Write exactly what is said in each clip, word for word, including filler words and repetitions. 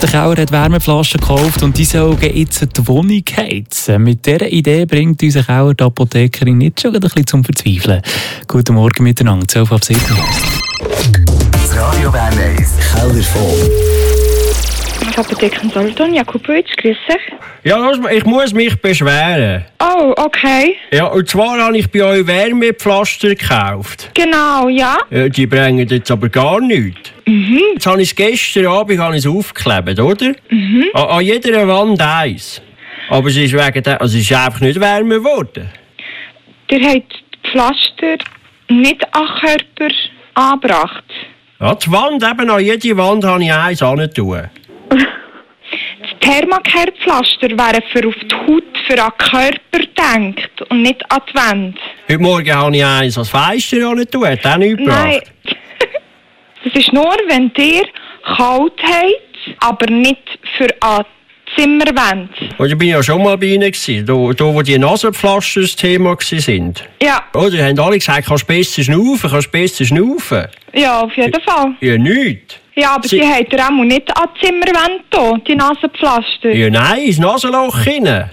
Der Kauer hat Wärmeflaschen gekauft und die sollen jetzt die Wohnung heizen. Mit dieser Idee bringt unser Kauer die Apothekerin nicht schon ein bisschen zum Verzweifeln. Guten Morgen miteinander, zwölf ab sieben. Das Radio Bern eins Kellerfon. Apotheken Solothurn, Jakubowitsch, grüß dich. Ja, ich muss mich beschweren. Oh, okay. Ja, und zwar habe ich bei euch Wärmepflaster gekauft. Genau, ja. Ja, die bringen jetzt aber gar nichts. Mhm. Jetzt habe ich es gestern Abend habe ich es aufgeklebt, oder? Mhm. An, an jeder Wand eins. Aber es ist, wegen der, also es ist einfach nicht wärmer geworden. Der hat die Pflaster nicht an den Körper angebracht. Ja, die Wand, eben an jede Wand habe ich eins angetan. Das Thermacare-Pflaster wären für auf die Haut, für den Körper gedacht und nicht an die Wand. Heute Morgen habe ich eins als Fenster angetan, hat auch nichts gebracht. Nein. Das ist nur, wenn ihr kalt habt, aber nicht für an die Zimmerwand. Und ich bin ja schon mal bei ihnen gewesen, da, da wo die Nasenpflaster das Thema waren. Ja, Oder, die haben alle gesagt, kannst besser schnaufen, kannst besser schnaufen. ja, auf jeden Fall. Ja, nichts. Ja, aber Sie- die hat er auch nicht an die Zimmerwand da, die Nasenpflaster. Ja, nein, ins Nasenloch hinein.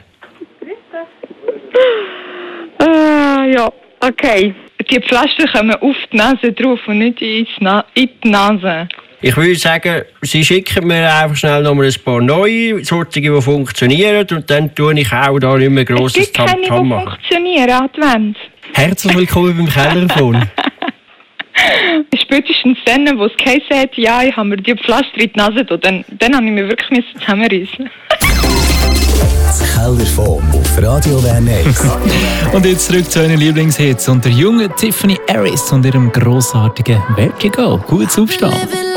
Äh, ja, okay. Die Pflaster kommen auf die Nase drauf und nicht ins Na- in die Nase. Ich würde sagen, sie schicken mir einfach schnell noch mal ein paar neue, solche, die funktionieren, und dann tue ich auch da nicht mehr Es grosses gibt keine, die Tamtam machen. funktionieren an die Wand. Herzlich willkommen beim Kellerfon. Spätestens dann, wo es geheißen hat, ja, ich habe mir die Pflaster in die Nase getan, dann, dann habe ich mich wirklich zusammenreißen. Das Kellerfon auf Radio Bern eins. Und jetzt zurück zu euren Lieblingshits und der jungen Tiffany Harris und ihrem grossartigen Vertigo. Gutes Aufstehen.